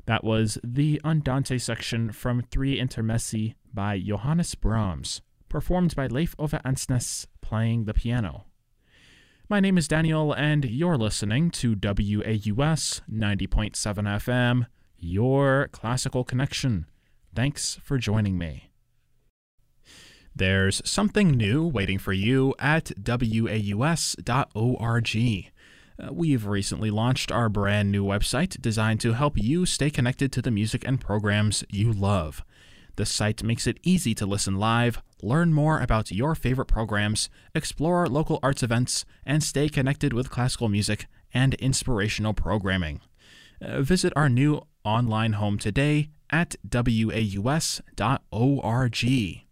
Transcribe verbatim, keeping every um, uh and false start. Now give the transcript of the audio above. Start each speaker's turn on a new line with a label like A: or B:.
A: That was the Andante section from Three Intermessi by Johannes Brahms, performed by Leif Ove Ansnes playing the piano. My name is Daniel, and you're listening to W A U S ninety point seven F M, your classical connection. Thanks for joining me. There's something new waiting for you at W A U S dot org. Uh, we've recently launched our brand new website designed to help you stay connected to the music and programs you love. The site makes it easy to listen live, learn more about your favorite programs, explore local arts events, and stay connected with classical music and inspirational programming. Uh, visit our new online home today at W A U S dot org.